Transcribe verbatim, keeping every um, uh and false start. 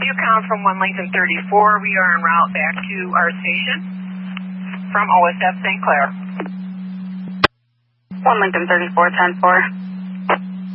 Yukon from one Lincoln thirty-four. We are en route back to our station from O S F Saint Clair. one Lincoln thirty-four, ten four.